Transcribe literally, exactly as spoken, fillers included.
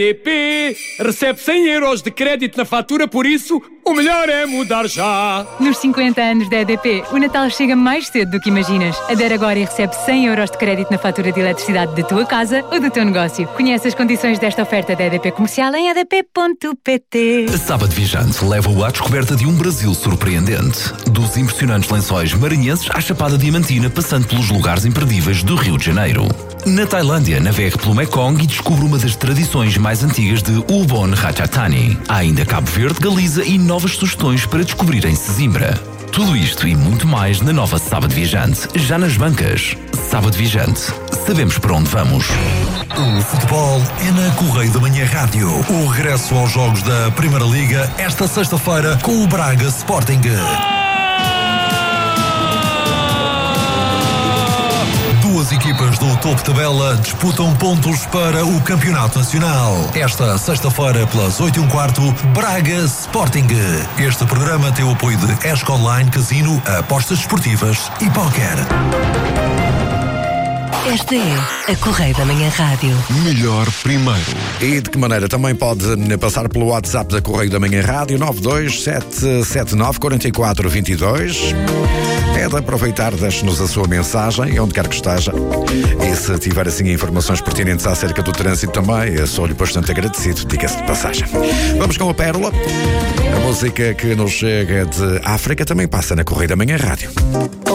E P recebe cem euros de crédito na fatura, por isso o melhor é mudar já. Nos cinquenta anos da E D P, o Natal chega mais cedo do que imaginas. Adere agora e recebe cem euros de crédito na fatura de eletricidade da tua casa ou do teu negócio. Conhece as condições desta oferta da E D P Comercial em e d p ponto p t. A Sábado Viajante leva-o à descoberta de um Brasil surpreendente. Dos impressionantes lençóis maranhenses à Chapada Diamantina, passando pelos lugares imperdíveis do Rio de Janeiro. Na Tailândia, navegue pelo Mekong e descubra uma das tradições mais antigas de Ubon Ratchathani. Há ainda Cabo Verde, Galiza e novas sugestões para descobrir em Sesimbra. Tudo isto e muito mais na nova Sábado Viajante, já nas bancas. Sábado Viajante. Sabemos para onde vamos. O futebol é na Correio da Manhã Rádio. O regresso aos jogos da Primeira Liga esta sexta-feira com o Braga Sporting. Duas equipas do topo tabela disputam pontos para o Campeonato Nacional. Esta sexta-feira, pelas oito e um quarto, Braga Sporting. Este programa tem o apoio de Esco Online, Casino, apostas desportivas e póquer. Esta é a Correio da Manhã Rádio. Melhor primeiro. E de que maneira? Também pode passar pelo WhatsApp da Correio da Manhã Rádio nove dois sete sete nove quatro quatro dois dois. É de aproveitar, deixe-nos a sua mensagem, onde quer que esteja. E se tiver assim informações pertinentes acerca do trânsito também, sou-lhe bastante agradecido, diga-se de passagem. Vamos com a Pérola. A música que nos chega de África também passa na Correio da Manhã Rádio.